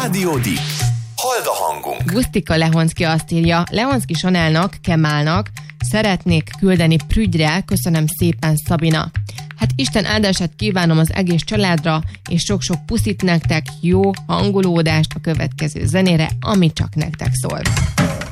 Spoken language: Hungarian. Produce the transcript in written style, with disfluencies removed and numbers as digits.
Rádió D. Halld a hangunk. Gusztika Lehonszki azt írja, Lehonszki Sanelnak, Kemálnak szeretnék küldeni prügyre, köszönöm szépen Szabina. Hát Isten áldását kívánom az egész családra, és sok-sok puszit nektek, jó hangolódást a következő zenére, ami csak nektek szól.